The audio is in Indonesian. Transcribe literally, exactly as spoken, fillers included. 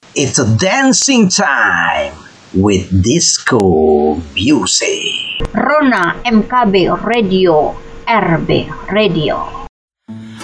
It's a dancing time with disco music. Rona M K B Radio, R B Radio.